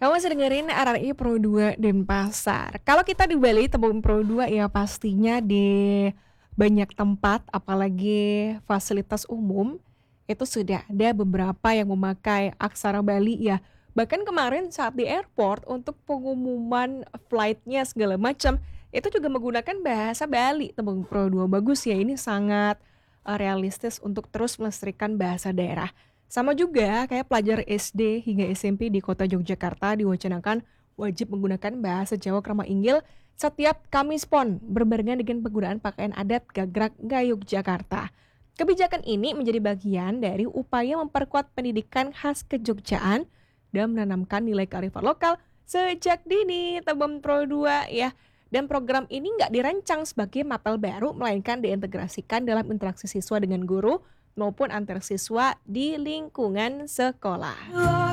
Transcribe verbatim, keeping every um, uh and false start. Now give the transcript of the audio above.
Kamu masih dengerin R R I Pro dua Denpasar. Kalau kita di Bali temuin Pro dua ya pastinya di banyak tempat, apalagi fasilitas umum itu sudah ada beberapa yang memakai aksara Bali ya. Bahkan kemarin saat di airport untuk pengumuman flight-nya segala macam itu juga menggunakan bahasa Bali. Temuin Pro dua bagus ya, ini sangat eh, realistis untuk terus melestarikan bahasa daerah. Sama juga kayak pelajar S D hingga S M P di kota Yogyakarta diwacanakan wajib menggunakan bahasa Jawa Krama Inggil setiap Kamis Pon berbarengan dengan penggunaan pakaian adat Gagrak Yogyakarta. Kebijakan ini menjadi bagian dari upaya memperkuat pendidikan khas kejogjaan dan menanamkan nilai kearifan lokal sejak dini. Tebem Pro dua ya. Dan program ini nggak dirancang sebagai mapel baru, melainkan diintegrasikan dalam interaksi siswa dengan guru maupun antar siswa di lingkungan sekolah.